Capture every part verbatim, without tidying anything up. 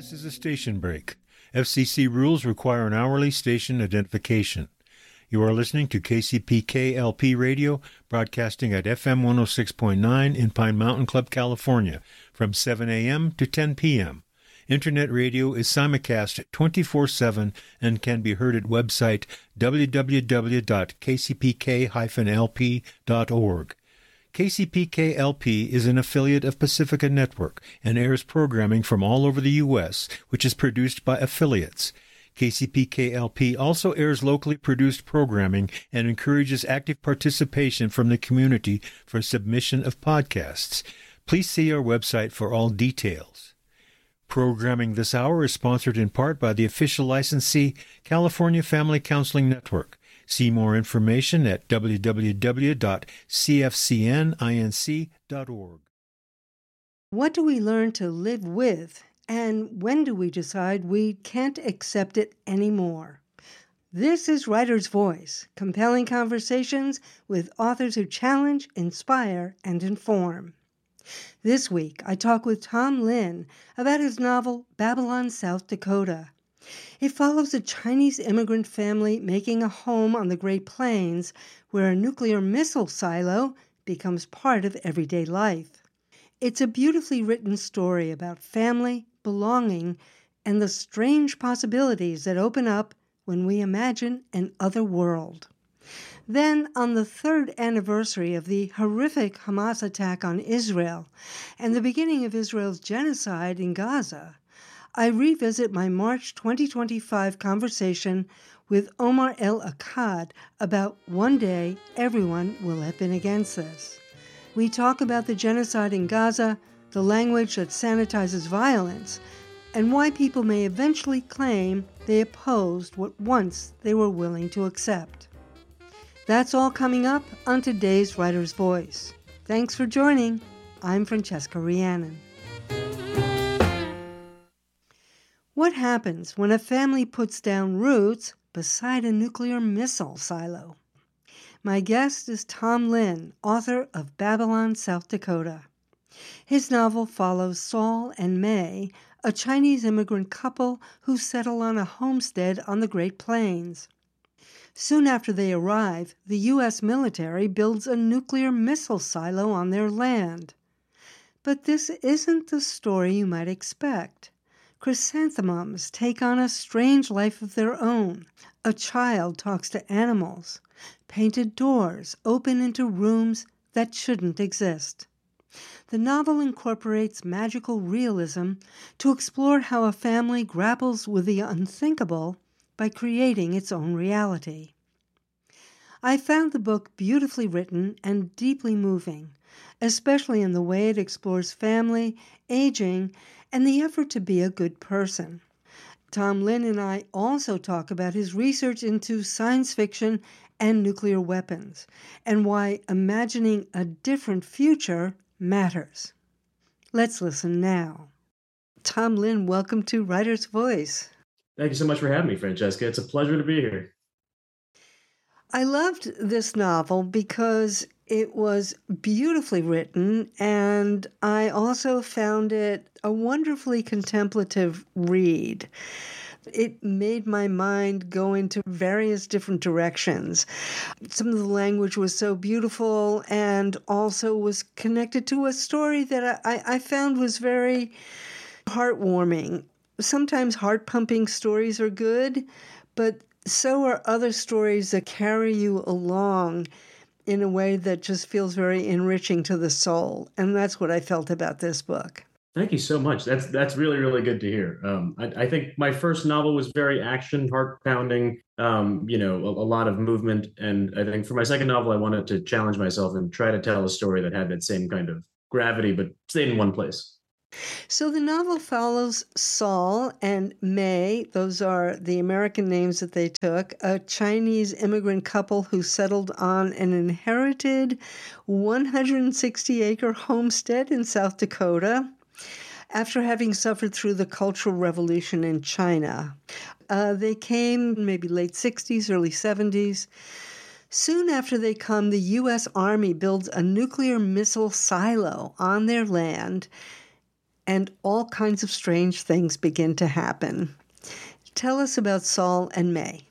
This is a station break. F C C rules require an hourly station identification. You are listening to K C P K L P Radio, broadcasting at F M one oh six point nine in Pine Mountain Club, California, from seven a.m. to ten p.m. Internet radio is simulcast twenty-four seven and can be heard at website w w w dot k c p k dash l p dot org. K C P K L P is an affiliate of Pacifica Network and airs programming from all over the U S, which is produced by affiliates. K C P K L P also airs locally produced programming and encourages active participation from the community for submission of podcasts. Please see our website for all details. Programming this hour is sponsored in part by the official licensee, California Family Counseling Network. See more information at w w w dot c f c n inc dot org. What do we learn to live with, and when do we decide we can't accept it anymore? This is Writer's Voice, compelling conversations with authors who challenge, inspire, and inform. This week, I talk with Tom Lin about his novel Babylon, South Dakota. It follows a Chinese immigrant family making a home on the Great Plains where a nuclear missile silo becomes part of everyday life. It's a beautifully written story about family, belonging, and the strange possibilities that open up when we imagine an other world. Then, on the third anniversary of the horrific Hamas attack on Israel and the beginning of Israel's genocide in Gaza, I revisit my March twenty twenty-five conversation with Omar El-Akkad about one day everyone will have been against this. We talk about the genocide in Gaza, the language that sanitizes violence, and why people may eventually claim they opposed what once they were willing to accept. That's all coming up on today's Writer's Voice. Thanks for joining. I'm Francesca Rhiannon. What happens when a family puts down roots beside a nuclear missile silo? My guest is Tom Lin, author of Babylon, South Dakota. His novel follows Saul and May, a Chinese immigrant couple who settle on a homestead on the Great Plains. Soon after they arrive, the U S military builds a nuclear missile silo on their land. But this isn't the story you might expect. Chrysanthemums take on a strange life of their own. A child talks to animals. Painted doors open into rooms that shouldn't exist. The novel incorporates magical realism to explore how a family grapples with the unthinkable by creating its own reality. I found the book beautifully written and deeply moving, especially in the way it explores family, aging, and the effort to be a good person. Tom Lin and I also talk about his research into science fiction and nuclear weapons, and why imagining a different future matters. Let's listen now. Tom Lin, welcome to Writer's Voice. Thank you so much for having me, Francesca. It's a pleasure to be here. I loved this novel because it was beautifully written, and I also found it a wonderfully contemplative read. It made my mind go into various different directions. Some of the language was so beautiful and also was connected to a story that I, I found was very heartwarming. Sometimes heart-pumping stories are good, but so are other stories that carry you along in a way that just feels very enriching to the soul. And that's what I felt about this book. Thank you so much. That's that's really, really good to hear. Um, I, I think my first novel was very action, heart-pounding, um, you know, a, a lot of movement. And I think for my second novel, I wanted to challenge myself and try to tell a story that had that same kind of gravity, but stayed in one place. So the novel follows Saul and May, those are the American names that they took, a Chinese immigrant couple who settled on an inherited one hundred sixty acre homestead in South Dakota after having suffered through the Cultural Revolution in China. Uh, they came maybe late sixties, early seventies. Soon after they come, the U S Army builds a nuclear missile silo on their land, and all kinds of strange things begin to happen. Tell us about Saul and May.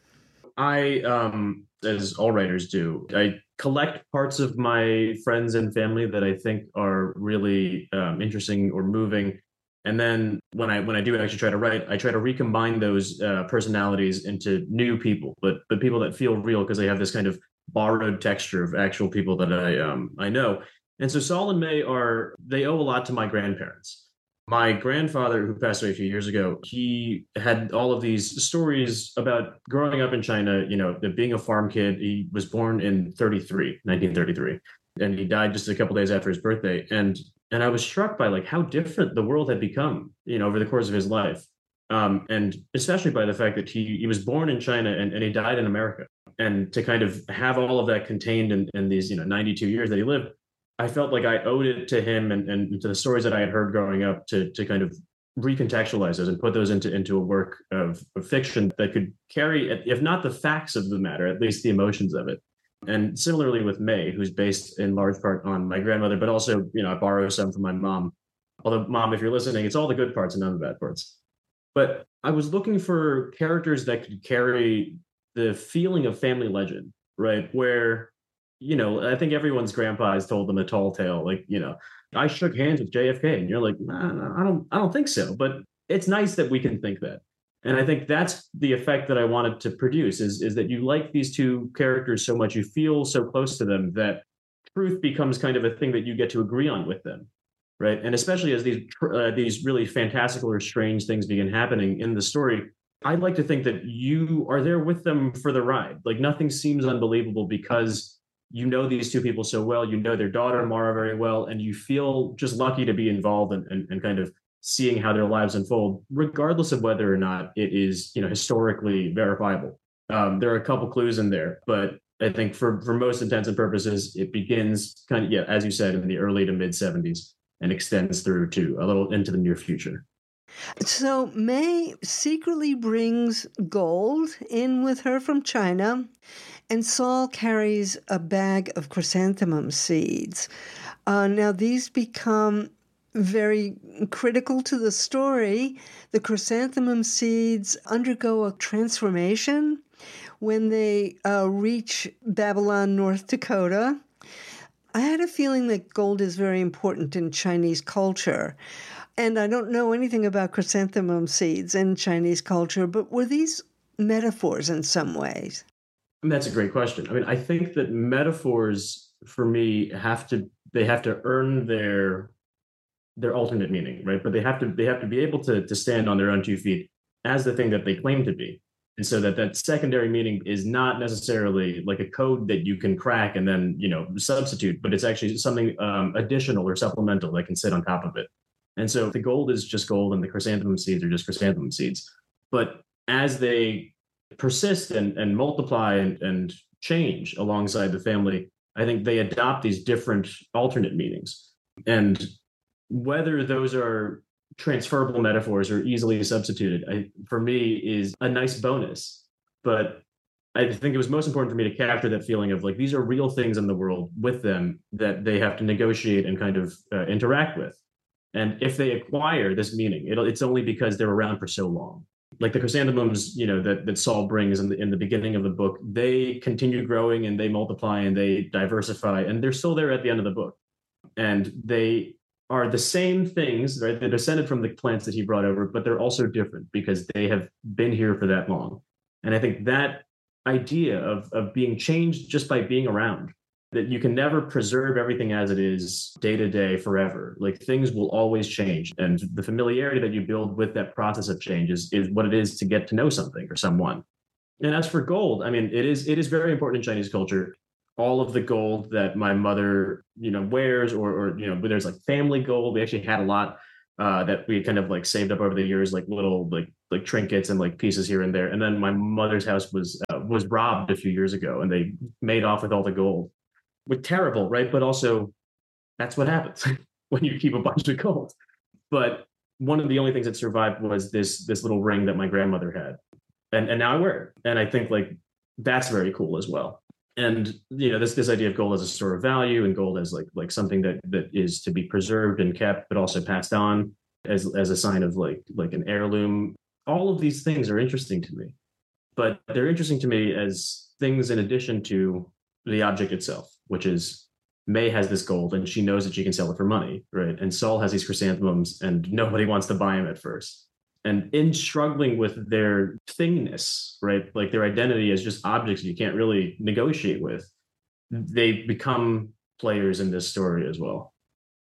I, um, as all writers do, I collect parts of my friends and family that I think are really um, interesting or moving. And then when I when I do actually try to write, I try to recombine those uh, personalities into new people, but but people that feel real because they have this kind of borrowed texture of actual people that I um, I know. And so Saul and May are they owe a lot to my grandparents. My grandfather, who passed away a few years ago, he had all of these stories about growing up in China, you know, being a farm kid. He was born in thirty-three, nineteen thirty-three, and he died just a couple days after his birthday. And and I was struck by like how different the world had become, you know, over the course of his life. Um, and especially by the fact that he he was born in China and, and he died in America. And to kind of have all of that contained in, in these, you know, ninety-two years that he lived, I felt like I owed it to him and, and to the stories that I had heard growing up to to kind of recontextualize those and put those into, into a work of, of fiction that could carry, if not the facts of the matter, at least the emotions of it. And similarly with May, who's based in large part on my grandmother, but also, you know, I borrow some from my mom. Although, Mom, if you're listening, it's all the good parts and none of the bad parts. But I was looking for characters that could carry the feeling of family legend, right? Where, you know, I think everyone's grandpa has told them a tall tale, like, you know, I shook hands with J F K, and you're like, nah, I don't, I don't think so. But it's nice that we can think that. And I think that's the effect that I wanted to produce is, is that you like these two characters so much, you feel so close to them that truth becomes kind of a thing that you get to agree on with them, right? And especially as these uh, these really fantastical or strange things begin happening in the story, I'd like to think that you are there with them for the ride. Like nothing seems unbelievable because you know these two people so well, you know their daughter Mara very well, and you feel just lucky to be involved and, and, and kind of seeing how their lives unfold, regardless of whether or not it is, you know, historically verifiable. Um, there are a couple clues in there, but I think for, for most intents and purposes, it begins kind of, yeah, as you said, in the early to mid seventies and extends through to a little into the near future. So May secretly brings gold in with her from China, and Saul carries a bag of chrysanthemum seeds. Uh, now, these become very critical to the story. The chrysanthemum seeds undergo a transformation when they uh, reach Babylon, North Dakota. I had a feeling that gold is very important in Chinese culture. And I don't know anything about chrysanthemum seeds in Chinese culture, but were these metaphors in some ways? That's a great question. I mean, I think that metaphors for me have to, they have to earn their their alternate meaning, right? But they have to they have to be able to to stand on their own two feet as the thing that they claim to be. And so that that secondary meaning is not necessarily like a code that you can crack and then, you know, substitute, but it's actually something um, additional or supplemental that can sit on top of it. And so the gold is just gold and the chrysanthemum seeds are just chrysanthemum seeds. But as they persist and, and multiply and, and change alongside the family, I think they adopt these different alternate meanings. And whether those are transferable metaphors or easily substituted, I, for me, is a nice bonus. But I think it was most important for me to capture that feeling of like, these are real things in the world with them that they have to negotiate and kind of uh, interact with. And if they acquire this meaning, it'll, it's only because they're around for so long. Like the chrysanthemums, you know, that, that Saul brings in the, in the beginning of the book, they continue growing and they multiply and they diversify, and they're still there at the end of the book. And they are the same things, right? They're descended from the plants that he brought over, but they're also different because they have been here for that long. And I think that idea of, of being changed just by being around, that you can never preserve everything as it is day to day forever. Like things will always change. And the familiarity that you build with that process of change is, is what it is to get to know something or someone. And as for gold, I mean, it is it is very important in Chinese culture. All of the gold that my mother, you know, wears, or, or you know, there's like family gold. We actually had a lot uh, that we kind of like saved up over the years, like little like like trinkets and like pieces here and there. And then my mother's house was uh, was robbed a few years ago, and they made off with all the gold. With terrible, right? But also, that's what happens when you keep a bunch of gold. But one of the only things that survived was this this little ring that my grandmother had, and and now I wear it, and I think like that's very cool as well. And you know, this this idea of gold as a store of value and gold as like like something that that is to be preserved and kept, but also passed on. as as a sign of like like an heirloom. All of these things are interesting to me, but they're interesting to me as things in addition to the object itself, which is May has this gold and she knows that she can sell it for money, right? And Saul has these chrysanthemums and nobody wants to buy him at first. And in struggling with their thingness, right, like their identity as just objects you can't really negotiate with, they become players in this story as well.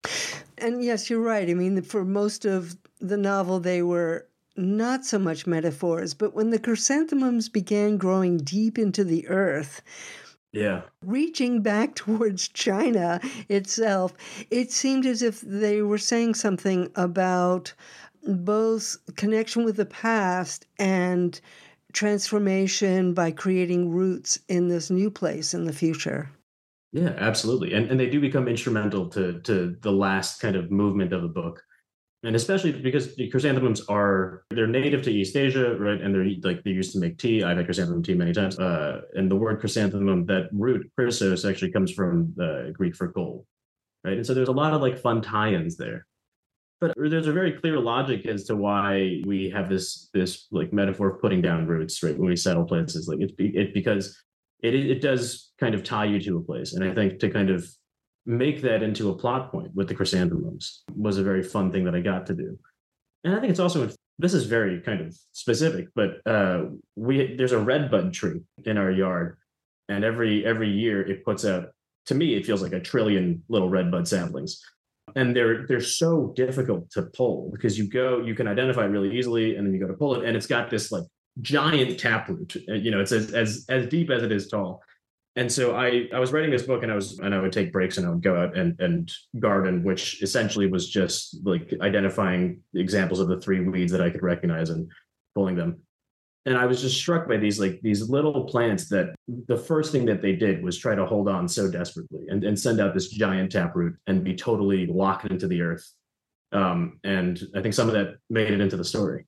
And yes, you're right. I mean, for most of the novel, they were not so much metaphors, but when the chrysanthemums began growing deep into the earth, yeah, reaching back towards China itself, it seemed as if they were saying something about both connection with the past and transformation by creating roots in this new place in the future. Yeah, absolutely. And and they do become instrumental to to the last kind of movement of the book. And especially because the chrysanthemums are, they're native to East Asia, right? And they're like, they used to make tea. I've had chrysanthemum tea many times. Uh, and the word chrysanthemum, that root, chrysos, actually comes from the Greek for gold, right? And so there's a lot of like fun tie-ins there. But there's a very clear logic as to why we have this this like metaphor of putting down roots, right? When we settle places, like it's it, it because it it does kind of tie you to a place. And I think to kind of make that into a plot point with the chrysanthemums was a very fun thing that I got to do. And I think it's also, this is very kind of specific, but uh, we there's a redbud tree in our yard, and every every year it puts out, to me, it feels like a trillion little redbud saplings. And they're they're so difficult to pull because you go, you can identify it really easily, and then you go to pull it, and it's got this like giant taproot. You know, it's as as as deep as it is tall. And so I I was writing this book, and I was and I would take breaks and I would go out and and garden, which essentially was just like identifying examples of the three weeds that I could recognize and pulling them. And I was just struck by these like these little plants that the first thing that they did was try to hold on so desperately and, and send out this giant taproot and be totally locked into the earth. Um, and I think some of that made it into the story.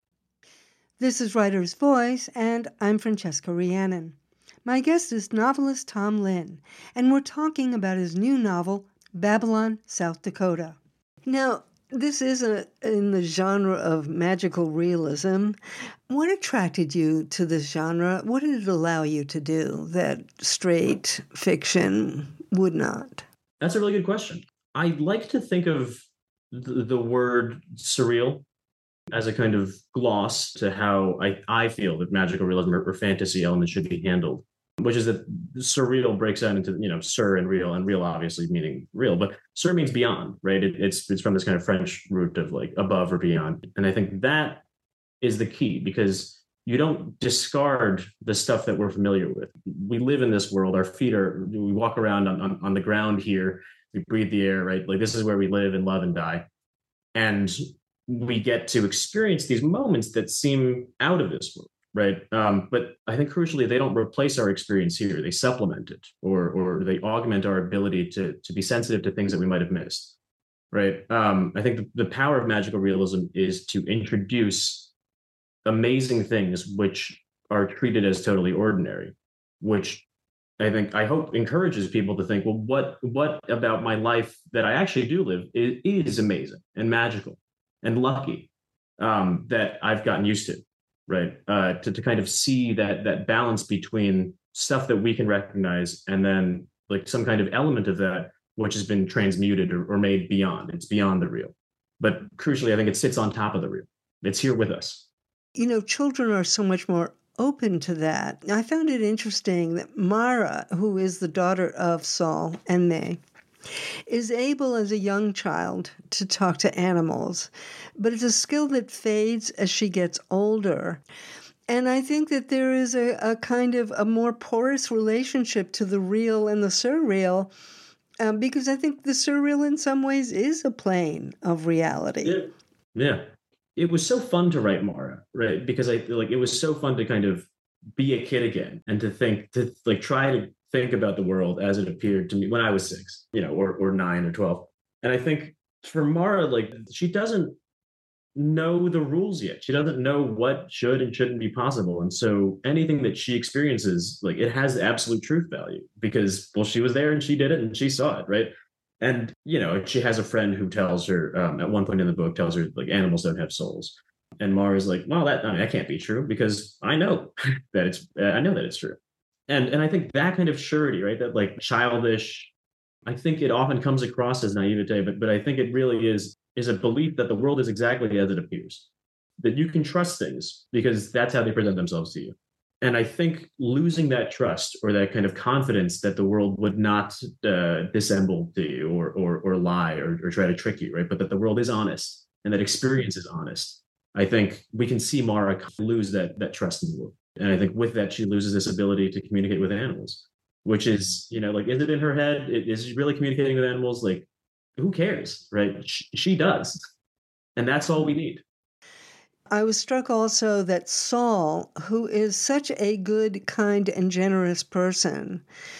This is Writer's Voice, and I'm Francesca Rhiannon. My guest is novelist Tom Lin, and we're talking about his new novel, Babylon, South Dakota. Now, this is a, in the genre of magical realism. What attracted you to this genre? What did it allow you to do that straight fiction would not? That's a really good question. I like to think of the, the word surreal as a kind of gloss to how I, I feel that magical realism or, or fantasy elements should be handled, which is that surreal breaks out into, you know, sur and real, and real obviously meaning real, but sur means beyond, right? It, it's it's from this kind of French root of like above or beyond. And I think that is the key, because you don't discard the stuff that we're familiar with. We live in this world. Our feet are, we walk around on, on, on the ground here. We breathe the air, right? Like this is where we live and love and die. And we get to experience these moments that seem out of this world. Right. Um, but I think crucially, they don't replace our experience here. They supplement it, or or they augment our ability to, to be sensitive to things that we might have missed. Right. Um, I think the, the power of magical realism is to introduce amazing things which are treated as totally ordinary, which I think, I hope encourages people to think, well, what what about my life that I actually do live is, is amazing and magical and lucky, um, that I've gotten used to. Right. Uh, to, to kind of see that that balance between stuff that we can recognize and then like some kind of element of that which has been transmuted or, or made beyond. It's beyond the real. But crucially, I think it sits on top of the real. It's here with us. You know, children are so much more open to that. I found it interesting that Mara, who is the daughter of Saul and May, is able as a young child to talk to animals, but it's a skill that fades as she gets older. And I think that there is a, a kind of a more porous relationship to the real and the surreal, um, because I think the surreal in some ways is a plane of reality. Yeah. Yeah. It was so fun to write Mara, right? Because I like it was so fun to kind of be a kid again and to think, to like try to think about the world as it appeared to me when I was six, you know, or or nine or twelve. And I think for Mara, like she doesn't know the rules yet. She doesn't know what should and shouldn't be possible. And so anything that she experiences, like it has absolute truth value because, well, she was there and she did it and she saw it, right? And, you know, she has a friend who tells her, um, at one point in the book, tells her, like, animals don't have souls. And Mara's like, well, that, I mean, that can't be true because I know that it's, uh, I know that it's true. And, and I think that kind of surety, right, that like childish, I think it often comes across as naivete, but, but I think it really is, is a belief that the world is exactly as it appears, that you can trust things because that's how they present themselves to you. And I think losing that trust or that kind of confidence that the world would not uh, dissemble to you or or, or lie or, or try to trick you, right? But that the world is honest and that experience is honest. I think we can see Mara lose that that trust in the world, and I think with that she loses this ability to communicate with animals, which is, you know, like, is it in her head? Is she really communicating with animals? Like, who cares, right? She, she does, and that's all we need. I was struck also that Saul, who is such a good, kind, and generous person,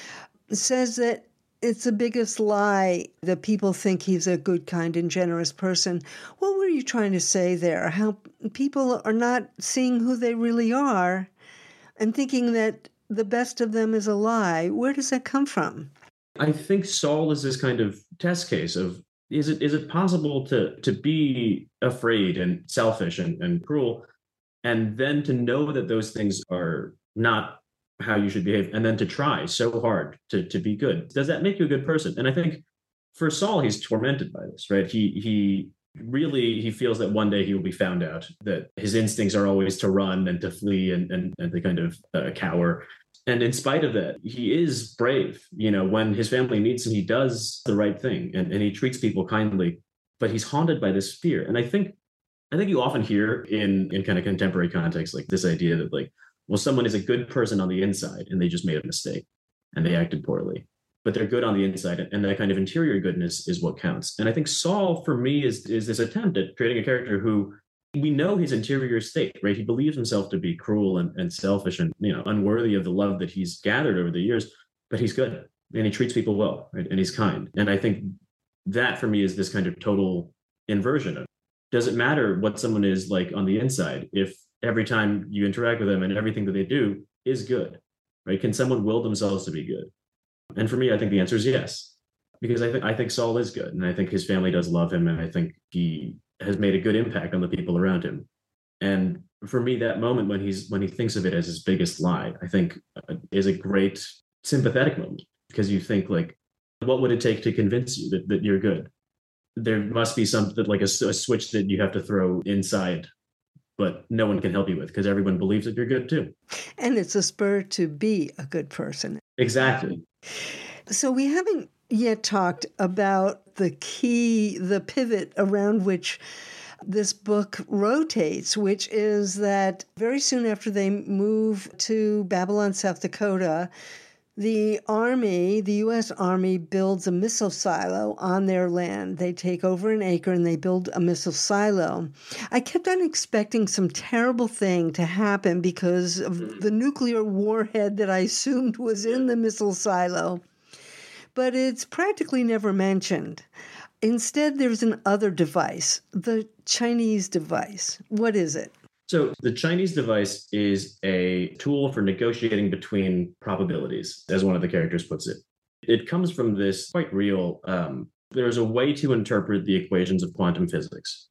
says that it's the biggest lie that people think he's a good, kind, and generous person. What were you trying to say there? How people are not seeing who they really are and thinking that the best of them is a lie. Where does that come from? I think Saul is this kind of test case of, is it is it possible to to be afraid and selfish and, and cruel, and then to know that those things are not how you should behave, and then to try so hard to to be good? Does that make you a good person? And I think for Saul, he's tormented by this, right? He he really he feels that one day he will be found out, that his instincts are always to run and to flee and and, and to kind of uh, cower. And in spite of that, he is brave. You know, when his family needs him, he does the right thing and, and he treats people kindly, but he's haunted by this fear. And I think, I think you often hear in, in kind of contemporary context, like this idea that like, well, someone is a good person on the inside and they just made a mistake and they acted poorly, but they're good on the inside. And that kind of interior goodness is what counts. And I think Saul, for me, is, is this attempt at creating a character who, we know his interior state, right? He believes himself to be cruel and, and selfish and, you know, unworthy of the love that he's gathered over the years, but he's good and he treats people well, right? And he's kind. And I think that for me is this kind of total inversion of, does it matter what someone is like on the inside if every time you interact with them and everything that they do is good, right? Can someone will themselves to be good? And for me, I think the answer is yes, because I think I think Saul is good, and I think his family does love him, and I think he has made a good impact on the people around him. And for me, that moment when he's when he thinks of it as his biggest lie, I think uh, is a great sympathetic moment, because you think like, what would it take to convince you that, that you're good? There must be something like a, a switch that you have to throw inside, but no one can help you with because everyone believes that you're good too. And it's a spur to be a good person. Exactly. So we haven't yet talked about the key, the pivot around which this book rotates, which is that very soon after they move to Babylon, South Dakota, the Army, the U S Army, builds a missile silo on their land. They take over an acre and they build a missile silo. I kept on expecting some terrible thing to happen because of the nuclear warhead that I assumed was in the missile silo. But it's practically never mentioned. Instead, there's an other device, the Chinese device. What is it? So the Chinese device is a tool for negotiating between probabilities, as one of the characters puts it. It comes from this quite real, um, there's a way to interpret the equations of quantum physics,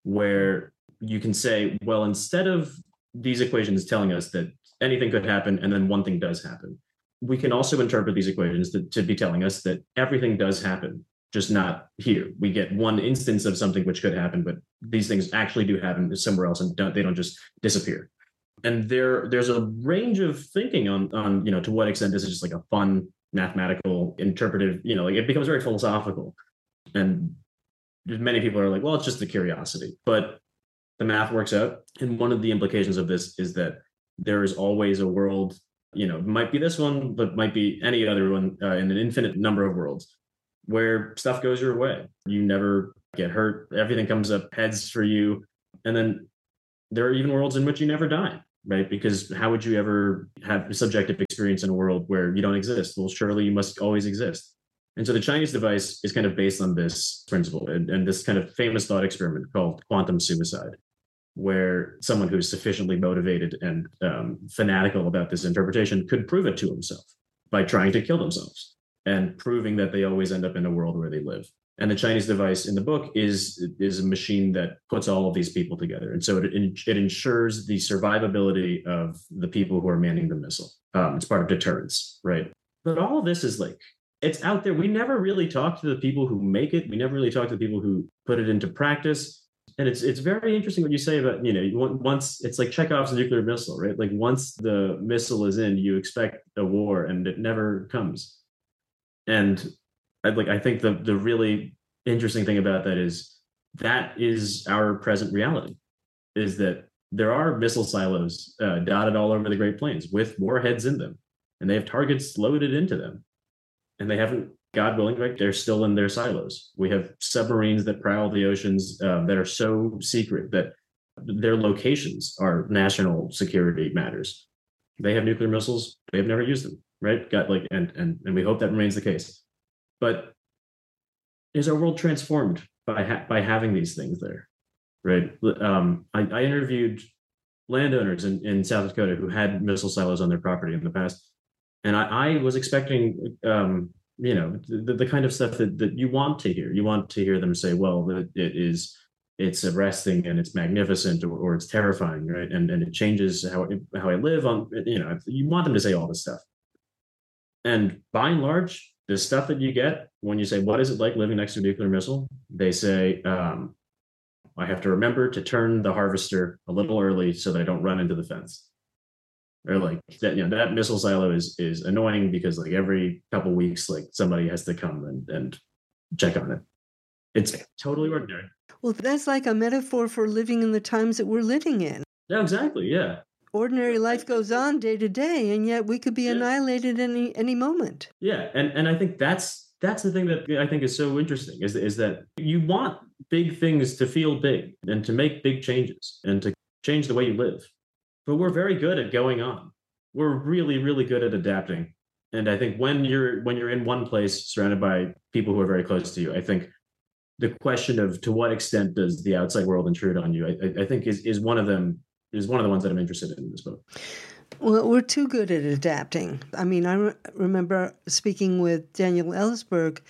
where you can say, well, instead of these equations telling us that anything could happen and then one thing does happen, we can also interpret these equations to, to be telling us that everything does happen, just not here. We get one instance of something which could happen, but these things actually do happen somewhere else, and don't, they don't just disappear. And there, there's a range of thinking on, on, you know, to what extent this is just like a fun mathematical interpretive, you know, like it becomes very philosophical. And many people are like, well, it's just a curiosity, but the math works out. And one of the implications of this is that there is always a world, you know, might be this one, but might be any other one uh, in an infinite number of worlds where stuff goes your way. You never get hurt. Everything comes up heads for you. And then there are even worlds in which you never die, right? Because how would you ever have subjective experience in a world where you don't exist? Well, surely you must always exist. And so the Chinese device is kind of based on this principle and, and this kind of famous thought experiment called quantum suicide, where someone who's sufficiently motivated and um, fanatical about this interpretation could prove it to himself by trying to kill themselves. and proving that they always end up in a world where they live. And the Chinese device in the book is is a machine that puts all of these people together, and so it it ensures the survivability of the people who are manning the missile. Um, it's part of deterrence, right? But all of this is like, it's out there. We never really talk to the people who make it. We never really talk to the people who put it into practice. And it's it's very interesting what you say about, you know, once it's like Chekhov's nuclear missile, right? Like once the missile is in, you expect a war, and it never comes. And I like I think the the really interesting thing about that is that is our present reality, is that there are missile silos uh, dotted all over the Great Plains with warheads in them, and they have targets loaded into them, and they haven't, God willing, right, they're still in their silos. We have submarines that prowl the oceans uh, that are so secret that their locations are national security matters. They have nuclear missiles. They have never used them, right? Got like, and and and we hope that remains the case. But is our world transformed by ha- by having these things there, right? Um, I, I interviewed landowners in, in South Dakota who had missile silos on their property in the past, and I, I was expecting, um, you know, the, the kind of stuff that, that you want to hear. You want to hear them say, well, it, it is, it's arresting and it's magnificent, or, or it's terrifying, right? And and it changes how how I live on, you know, you want them to say all this stuff. And by and large, the stuff that you get when you say, what is it like living next to a nuclear missile? They say, um, I have to remember to turn the harvester a little early so that I don't run into the fence. Or like that, you know, that missile silo is is annoying because like every couple of weeks, like somebody has to come and, and check on it. It's totally ordinary. Well, that's like a metaphor for living in the times that we're living in. Yeah, exactly. Yeah. Ordinary life goes on day to day, and yet we could be yeah. annihilated any any moment. Yeah, and and I think that's that's the thing that I think is so interesting is is that you want big things to feel big and to make big changes and to change the way you live. But we're very good at going on. We're really, really good at adapting. And I think when you're when you're in one place surrounded by people who are very close to you, I think the question of to what extent does the outside world intrude on you, I, I think is is one of them is one of the ones that I'm interested in in this book. Well, we're too good at adapting. I mean, I re- remember speaking with Daniel Ellsberg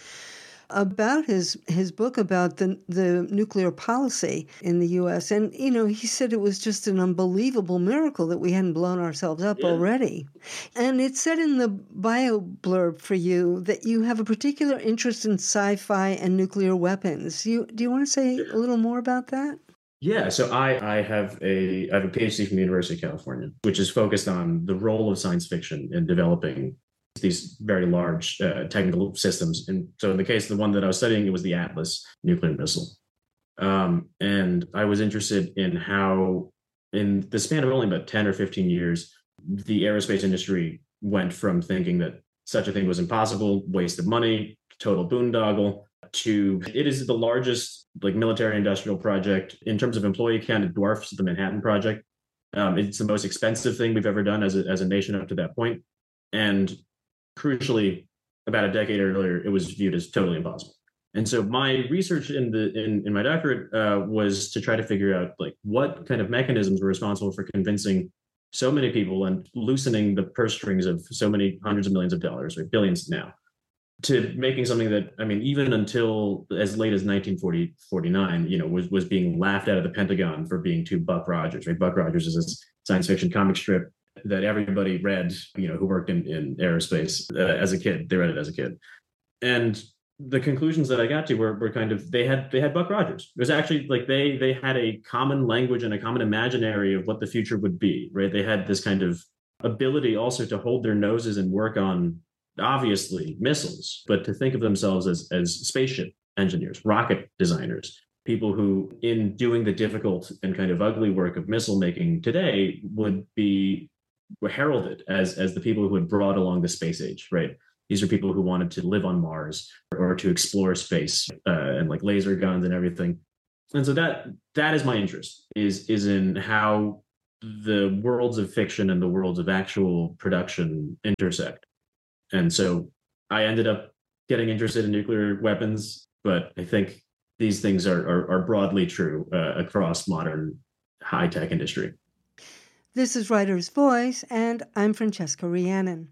about his his book about the the nuclear policy in the U S. And, you know, he said it was just an unbelievable miracle that we hadn't blown ourselves up yeah. already. And it said in the bio blurb for you that you have a particular interest in sci-fi and nuclear weapons. You, do you want to say a little more about that? Yeah, so I, I have a I have a PhD from the University of California, which is focused on the role of science fiction in developing these very large uh, technical systems. And so in the case of the one that I was studying, it was the Atlas nuclear missile. Um, and I was interested in how, in the span of only about ten or fifteen years, the aerospace industry went from thinking that such a thing was impossible, waste of money, total boondoggle, to it is the largest like military industrial project in terms of employee count. It dwarfs the Manhattan Project. Um, it's the most expensive thing we've ever done as a, as a nation up to that point. And crucially, about a decade earlier, it was viewed as totally impossible. And so my research in the in, in my doctorate uh, was to try to figure out like what kind of mechanisms were responsible for convincing so many people and loosening the purse strings of so many hundreds of millions of dollars, or billions now, to making something that, I mean, even until as late as nineteen forty, forty-nine, you know, was, was being laughed out of the Pentagon for being too Buck Rogers, right? Buck Rogers is this science fiction comic strip that everybody read, you know, who worked in, in aerospace uh, as a kid. They read it as a kid. And the conclusions that I got to were, were kind of, they had, they had Buck Rogers. It was actually like they, they had a common language and a common imaginary of what the future would be, right? They had this kind of ability also to hold their noses and work on, obviously, missiles, but to think of themselves as, as spaceship engineers, rocket designers, people who, in doing the difficult and kind of ugly work of missile making today, would be heralded as, as the people who had brought along the space age, right? These are people who wanted to live on Mars or to explore space uh, and like laser guns and everything. And so that that is my interest, is, is in how the worlds of fiction and the worlds of actual production intersect. And so I ended up getting interested in nuclear weapons, but I think these things are, are, are broadly true uh, across modern high-tech industry. This is Writer's Voice, and I'm Francesca Rhiannon.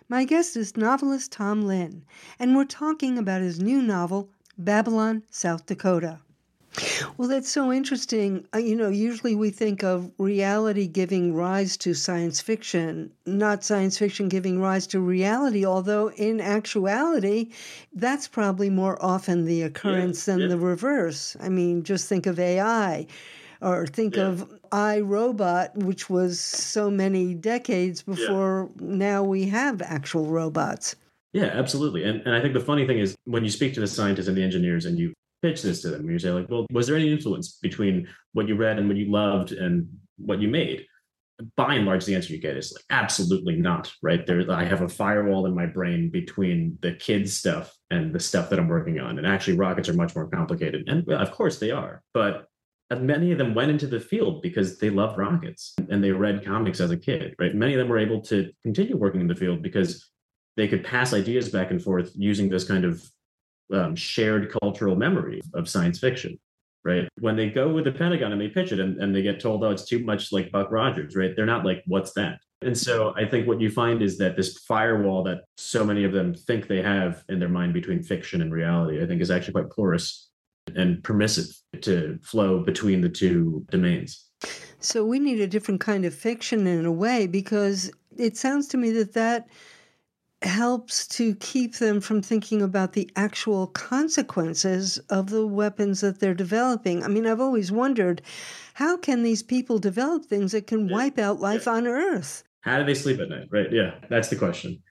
My guest is novelist Tom Lin, and we're talking about his new novel, Babylon, South Dakota. Well, that's so interesting. Uh, you know, usually we think of reality giving rise to science fiction, not science fiction giving rise to reality, although in actuality, that's probably more often the occurrence yeah, than yeah. the reverse. I mean, just think of A I. Or think yeah. of iRobot, which was so many decades before yeah. now we have actual robots. Yeah, absolutely. And and I think the funny thing is when you speak to the scientists and the engineers and you pitch this to them, you say like, well, was there any influence between what you read and what you loved and what you made? By and large, the answer you get is like, absolutely not, right? There, I have a firewall in my brain between the kids stuff and the stuff that I'm working on. And actually, rockets are much more complicated. And well, of course they are. But many of them went into the field because they loved rockets and they read comics as a kid, right? Many of them were able to continue working in the field because they could pass ideas back and forth using this kind of um, shared cultural memory of science fiction, right? When they go with the Pentagon and they pitch it and, and they get told, oh, it's too much like Buck Rogers, right? They're not like, what's that? And so I think what you find is that this firewall that so many of them think they have in their mind between fiction and reality, I think is actually quite porous and permissive to flow between the two domains. So we need a different kind of fiction in a way, because it sounds to me that that helps to keep them from thinking about the actual consequences of the weapons that they're developing. I mean, I've always wondered, how can these people develop things that can yeah. wipe out life yeah. on Earth? How do they sleep at night? Right. Yeah, that's the question.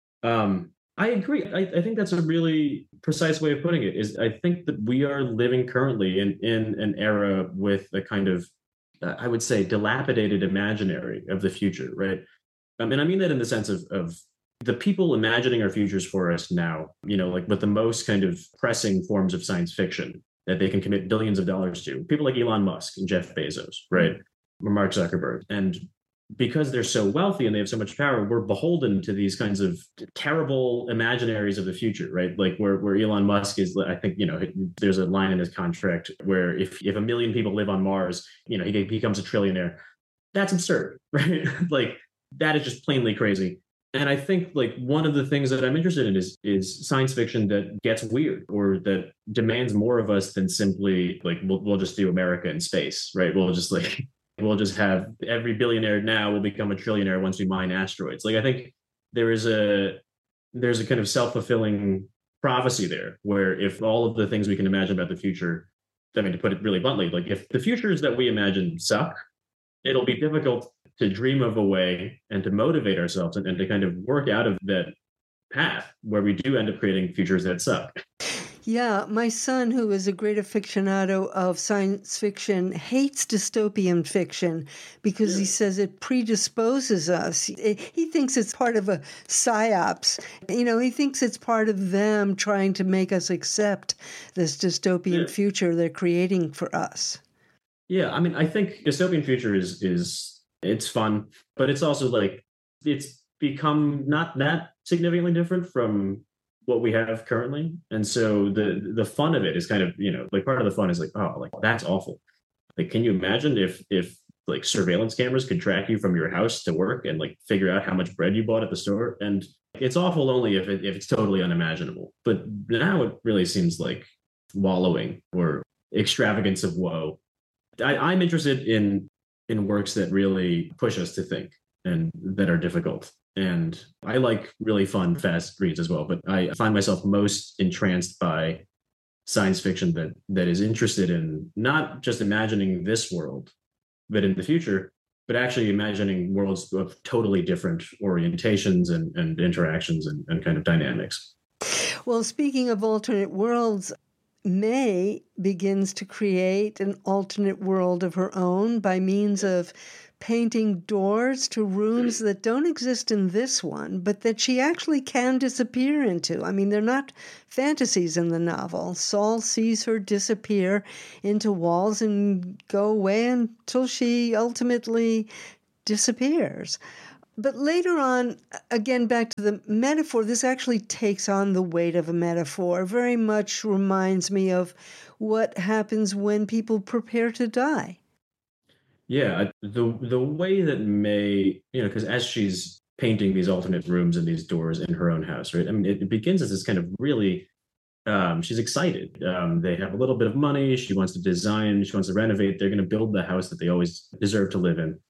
Um, I agree. I, I think that's a really precise way of putting it. Is I think that we are living currently in, in an era with a kind of, uh, I would say, dilapidated imaginary of the future, right? Um, and I mean that in the sense of, of the people imagining our futures for us now, you know, like with the most kind of pressing forms of science fiction that they can commit billions of dollars to. People like Elon Musk and Jeff Bezos, right? Or Mark Zuckerberg. And because they're so wealthy and they have so much power, we're beholden to these kinds of terrible imaginaries of the future, right? Like where, where Elon Musk is, I think, you know, there's a line in his contract where if, if a million people live on Mars, you know, he becomes a trillionaire. That's absurd, right? Like that is just plainly crazy. And I think like one of the things that I'm interested in is, is science fiction that gets weird or that demands more of us than simply like, we'll, we'll just do America in space, right? We'll just like, we'll just have every billionaire now will become a trillionaire once we mine asteroids. Like I think there is a there's a kind of self-fulfilling prophecy there where if all of the things we can imagine about the future, I mean, to put it really bluntly, like if the futures that we imagine suck, it'll be difficult to dream of a way and to motivate ourselves and, and to kind of work out of that path where we do end up creating futures that suck. Yeah, my son, who is a great aficionado of science fiction, hates dystopian fiction because yeah. he says it predisposes us. He thinks it's part of a psyops. You know, he thinks it's part of them trying to make us accept this dystopian yeah. future they're creating for us. Yeah, I mean, I think dystopian future is is it's fun, but it's also like it's become not that significantly different from what we have currently. And so the the fun of it is kind of, you know, like part of the fun is like, oh, like that's awful. Like, can you imagine if if like surveillance cameras could track you from your house to work and like figure out how much bread you bought at the store? And it's awful only if it, if it's totally unimaginable. But now it really seems like wallowing or extravagance of woe. I, I'm interested in in works that really push us to think and that are difficult. And I like really fun, fast reads as well. But I find myself most entranced by science fiction that that is interested in not just imagining this world, but in the future, but actually imagining worlds of totally different orientations and, and interactions and, and kind of dynamics. Well, speaking of alternate worlds, May begins to create an alternate world of her own by means of painting doors to rooms that don't exist in this one, but that she actually can disappear into. I mean, they're not fantasies in the novel. Saul sees her disappear into walls and go away until she ultimately disappears. But later on, again, back to the metaphor, this actually takes on the weight of a metaphor. Very much reminds me of what happens when people prepare to die. Yeah, the the way that May, you know, because as she's painting these alternate rooms and these doors in her own house, right? I mean, it, it begins as this kind of really, um, she's excited. Um, they have a little bit of money. She wants to design, she wants to renovate. They're going to build the house that they always deserve to live in.